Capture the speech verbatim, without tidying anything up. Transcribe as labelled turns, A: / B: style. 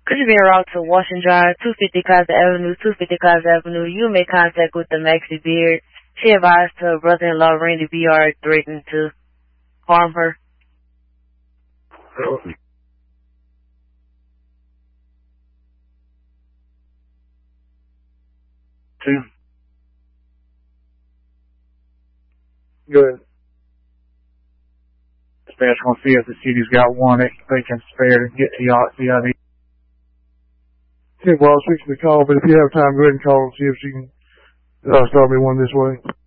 A: Could you be en route to Washington Drive, two fifty Costa Avenue, two fifty Costa Avenue? You make contact with the Maxie Beard. She advised her brother-in-law, Randy B R, threatened to harm her.
B: Two.
C: Good.
B: Dispatch gonna see if the city's got one extra they can spare to get to y'all at C I D.
C: Okay, well, I'll switch the call, but if you have time, go ahead and call and see if she can uh, start me one this way.